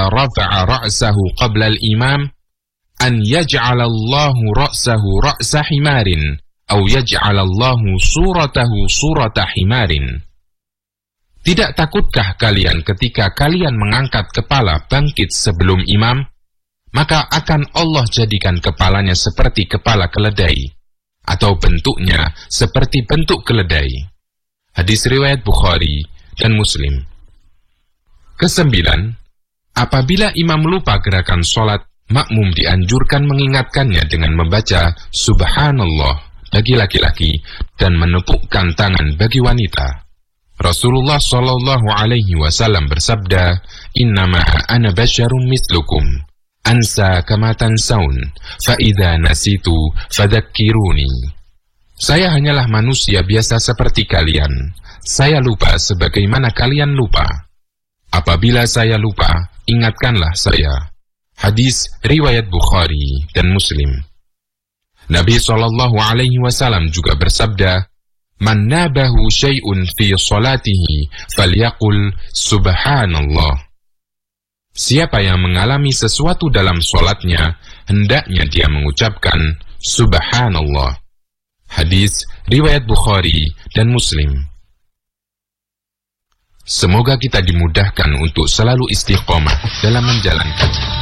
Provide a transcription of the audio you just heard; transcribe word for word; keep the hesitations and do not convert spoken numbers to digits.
rafa'a ra'sahu qabla al-imam an yaj'alallahu ra'sahu ra'sa himarin aw yaj'alallahu suratahu surata himarin. Tidak takutkah kalian ketika kalian mengangkat kepala bangkit sebelum imam, maka akan Allah jadikan kepalanya seperti kepala keledai, atau bentuknya seperti bentuk keledai. Hadis riwayat Bukhari dan Muslim. Kesembilan, apabila imam lupa gerakan sholat, makmum dianjurkan mengingatkannya dengan membaca Subhanallah bagi laki-laki dan menepukkan tangan bagi wanita. Rasulullah Shallallahu Alaihi Wasallam bersabda, Innama ana basyarum mislukum, ansa kama tansaun, fa idza nasitu fadzakkiruni. Saya hanyalah manusia biasa seperti kalian. Saya lupa sebagaimana kalian lupa. Apabila saya lupa, ingatkanlah saya. Hadis riwayat Bukhari dan Muslim. Nabi Shallallahu Alaihi Wasallam juga bersabda, Man nabahu syai'un fi salatihi falyaqul subhanallah. Siapa yang mengalami sesuatu dalam solatnya, hendaknya dia mengucapkan subhanallah. Hadis riwayat Bukhari dan Muslim. Semoga kita dimudahkan untuk selalu istiqomah dalam menjalankannya.